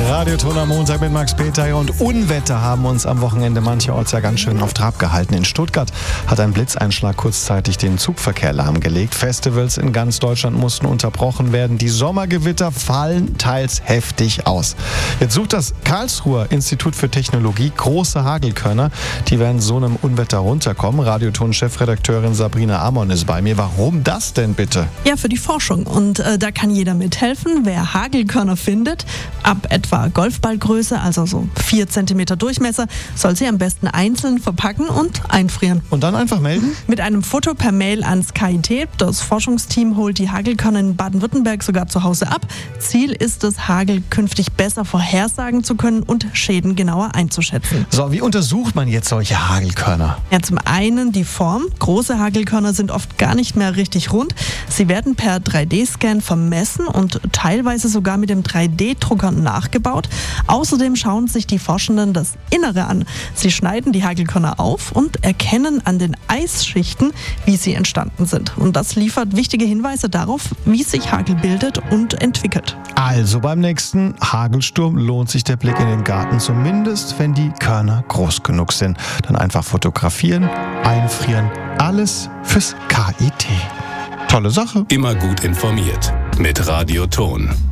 Radioton am Montag mit Max Peter und Unwetter haben uns am Wochenende mancherorts ja ganz schön auf Trab gehalten. In Stuttgart hat ein Blitzeinschlag kurzzeitig den Zugverkehr lahmgelegt. Festivals in ganz Deutschland mussten unterbrochen werden. Die Sommergewitter fallen teils heftig aus. Jetzt sucht das Karlsruher Institut für Technologie große Hagelkörner, die während so einem Unwetter runterkommen. Radioton-Chefredakteurin Sabrina Amon ist bei mir. Warum das denn bitte? Ja, für die Forschung. Und da kann jeder mithelfen. Wer Hagelkörner findet, ab etwa Golfballgröße, also so 4 cm Durchmesser, soll sie am besten einzeln verpacken und einfrieren. Und dann einfach melden? Mit einem Foto per Mail ans KIT. Das Forschungsteam holt die Hagelkörner in Baden-Württemberg sogar zu Hause ab. Ziel ist es, Hagel künftig besser vorhersagen zu können und Schäden genauer einzuschätzen. So, wie untersucht man jetzt solche Hagelkörner? Ja, zum einen die Form. Große Hagelkörner sind oft gar nicht mehr richtig rund. Sie werden per 3D-Scan vermessen und teilweise sogar mit dem 3D-Drucker nachgebaut. Außerdem schauen sich die Forschenden das Innere an. Sie schneiden die Hagelkörner auf und erkennen an den Eisschichten, wie sie entstanden sind. Und das liefert wichtige Hinweise darauf, wie sich Hagel bildet und entwickelt. Also beim nächsten Hagelsturm lohnt sich der Blick in den Garten, zumindest wenn die Körner groß genug sind. Dann einfach fotografieren, einfrieren, alles fürs KIT. Tolle Sache. Immer gut informiert mit Radioton.